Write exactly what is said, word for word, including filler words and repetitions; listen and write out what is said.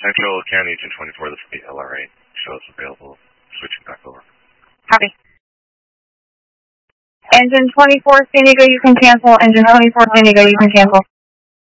Central, County Agent twenty-four, this is the L R A. Shows available. Switching back over. Copy. Engine twenty-four, San Diego, you can cancel. Engine twenty-four, San Diego, you can cancel.